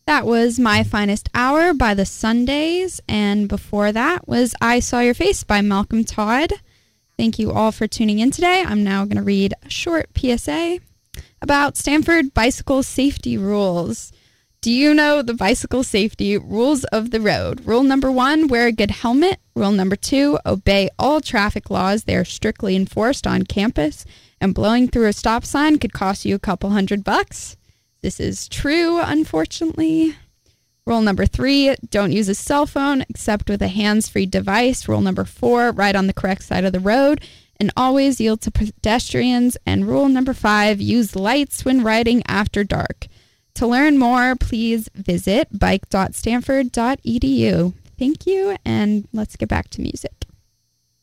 That was My Finest Hour by the Sundays, and before that was I Saw Your Face by Malcolm Todd. Thank you all for tuning in today. I'm now going to read a short PSA about Stanford bicycle safety rules. Do you know the bicycle safety rules of the road? Rule number 1, wear a good helmet. Rule number 2, obey all traffic laws. They are strictly enforced on campus, and blowing through a stop sign could cost you a couple $100. This is true, unfortunately. Rule number 3, don't use a cell phone except with a hands-free device. Rule number 4, ride on the correct side of the road and always yield to pedestrians. And rule number 5, use lights when riding after dark. To learn more, please visit bike.stanford.edu. Thank you, and let's get back to music.